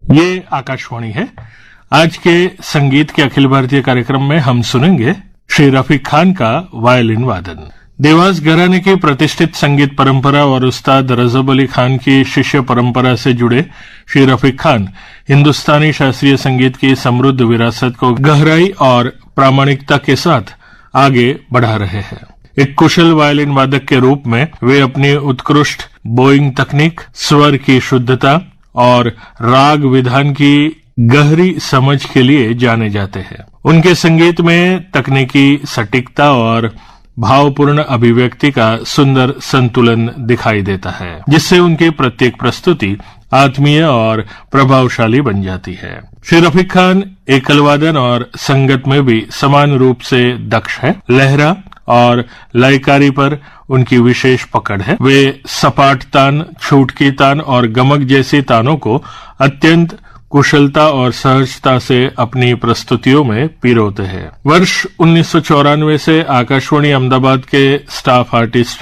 ये आकाशवाणी है। आज के संगीत के अखिल भारतीय कार्यक्रम में हम सुनेंगे श्री रफीक खान का वायलिन वादन। देवास घराने की प्रतिष्ठित संगीत परंपरा और उस्ताद रजब अली खान की शिष्य परंपरा से जुड़े श्री रफीक खान हिंदुस्तानी शास्त्रीय संगीत की समृद्ध विरासत को गहराई और प्रामाणिकता के साथ आगे बढ़ा रहे हैं। एक कुशल वायलिन वादक के रूप में वे अपनी उत्कृष्ट बोइंग तकनीक, स्वर की शुद्धता और राग विधान की गहरी समझ के लिए जाने जाते हैं। उनके संगीत में तकनीकी सटीकता और भावपूर्ण अभिव्यक्ति का सुंदर संतुलन दिखाई देता है, जिससे उनकी प्रत्येक प्रस्तुति आत्मीय और प्रभावशाली बन जाती है। श्री रफीक खान एकल वादन और संगत में भी समान रूप से दक्ष है। लहरा और लयकारी पर उनकी विशेष पकड़ है। वे सपाट तान, छूटकी तान और गमक जैसी तानों को अत्यंत कुशलता और सहजता से अपनी प्रस्तुतियों में पिरोते हैं। वर्ष 1994 से आकाशवाणी अहमदाबाद के स्टाफ आर्टिस्ट